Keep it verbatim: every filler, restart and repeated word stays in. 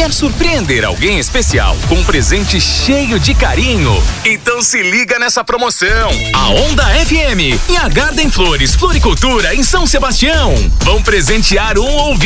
Quer surpreender alguém especial com um presente cheio de carinho? Então se liga nessa promoção. A Onda F M e a Garden Flores Floricultura em São Sebastião vão presentear um ouvinte